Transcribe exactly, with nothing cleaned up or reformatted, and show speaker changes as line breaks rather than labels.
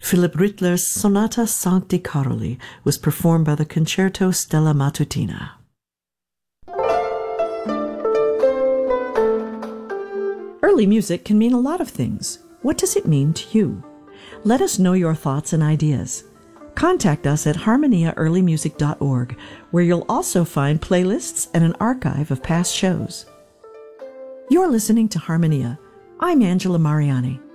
Philip Rittler's Sonata Sancti Caroli was performed by the Concerto Stella Matutina. Early music can mean a lot of things. What does it mean to you? Let us know your thoughts and ideas. Contact us at harmonia early music dot org, where you'll also find playlists and an archive of past shows. You're listening to Harmonia. I'm Angela Mariani.